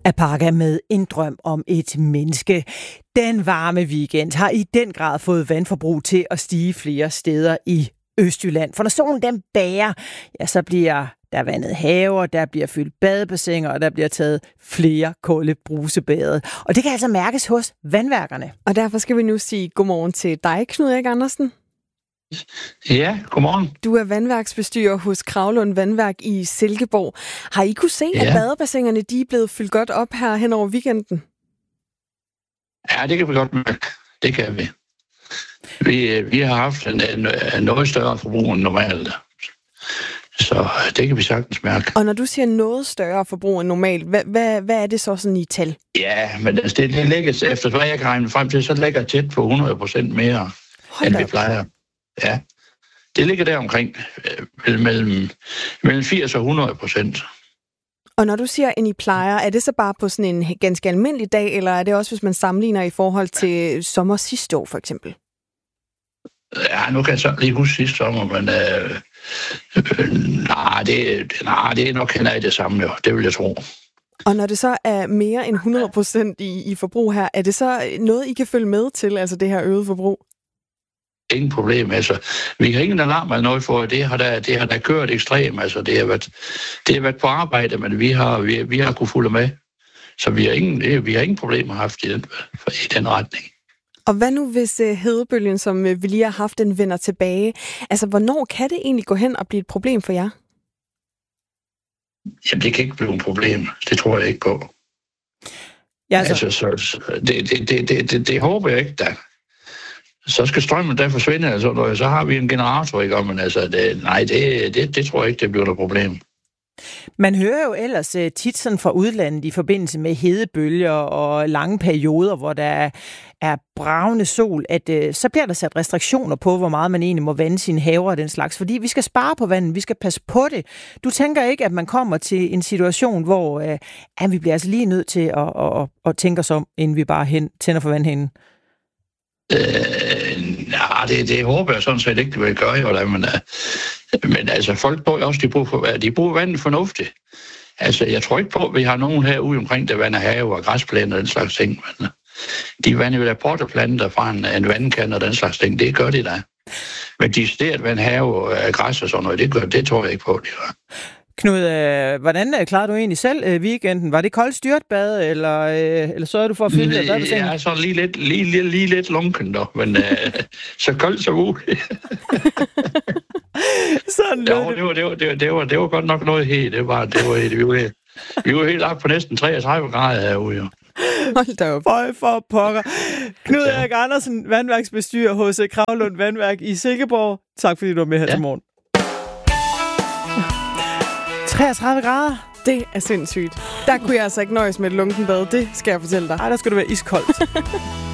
Apaka med En drøm om et menneske. Den varme weekend har i den grad fået vandforbrug til at stige flere steder i Østjylland. For når solen den bager, ja, så bliver der vandet haver, der bliver fyldt badebassiner, og der bliver taget flere kolde brusebade. Og det kan altså mærkes hos vandværkerne. Og derfor skal vi nu sige godmorgen til dig, Knud Erik Andersen. Ja, godmorgen. Du er vandværksbestyrer hos Kravlund Vandværk i Silkeborg. Har I kunne se, at badebassinerne de er blevet fyldt godt op her hen over weekenden? Ja, det kan vi godt mærke. Det kan vi. Vi har haft en noget større forbrug end normalt. Så det kan vi sagtens mærke. Og når du siger noget større forbrug end normalt, hvad er det så sådan i tal? Ja, men altså, det ligger efter, hvad jeg kan regne frem til, så ligger tæt på 100% mere, end vi plejer. Ja, det ligger der omkring mellem 80 og 100%. Og når du siger, end I plejer, er det så bare på sådan en ganske almindelig dag, eller er det også, hvis man sammenligner i forhold til sommer sidste år, for eksempel? Ja, nu kan jeg så lige huske sidste sommer, men det er nok hen af det samme, jo. Det vil jeg tro. Og når det så er mere end 100% i forbrug her, er det så noget, I kan følge med til, altså det her øget forbrug? Ingen problem, altså. Vi har ingen alarm eller noget for, det har da kørt ekstremt, altså. Det har været på arbejde, men vi har kunne fulde med. Så vi har ingen problemer haft i den retning. Og hvad nu, hvis hedebølgen, som vi lige har haft, den vender tilbage? Altså, hvornår kan det egentlig gå hen og blive et problem for jer? Jamen, det kan ikke blive et problem. Det tror jeg ikke på. Ja, det håber jeg ikke, da. Så skal strømmen der forsvinde, altså, så har vi en generator, ikke? Men altså, det tror jeg ikke, det bliver et problem. Man hører jo ellers tit sådan fra udlandet i forbindelse med hedebølger og lange perioder, hvor der er bragende sol, at så bliver der sat restriktioner på, hvor meget man egentlig må vande sine haver og den slags, fordi vi skal spare på vandet, vi skal passe på det. Du tænker ikke, at man kommer til en situation, hvor vi bliver altså lige nødt til at tænke os om, inden vi bare tænder for vandhænden? Det håber jeg sådan set ikke, det vil gøre, jo, men altså, folk tror også, de bruger vandet fornuftigt. Altså, jeg tror ikke på, at vi har nogen herude omkring, der vander have og græsplæner og den slags ting, men de vander jo der potteplanter fra en vandkande og den slags ting, det gør de da. Men de steder vand have og græs og sådan noget, det tror jeg ikke på, de gør. Knud, hvordan klarede du egentlig selv weekenden? Var det koldt styrtbad, eller sørgede du for at fylde badebassinet? Ja, så lige lidt lunken dog, men så koldt som muligt. Sådan det var godt nok noget helt. Vi var helt op på næsten 33 grader herude, jo. Hold da op. For pokker. Knud Erik Andersen, vandværksbestyrer hos Kravlund Vandværk i Silkeborg. Tak fordi du var med her til morgen. 33 grader. Det er sindssygt. Der kunne jeg altså ikke nøjes med et lunkenbad. Det skal jeg fortælle dig. Ej, der skal du være iskoldt.